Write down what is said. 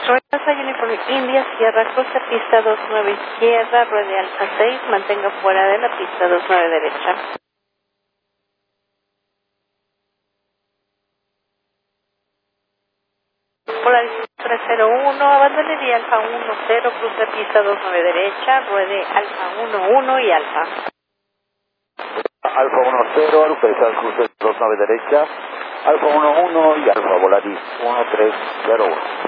Royal Uniforme India, Sierra Cruce, pista 29 izquierda, ruede alfa 6, mantenga fuera de la pista 29 derecha. Polarización 301, abandonaría alfa 10, cruce pista 29 derecha, ruede alfa 11 y alfa. Alfa 10, localizar cruce 29 derecha, alfa 11 y alfa, Volaris 1301.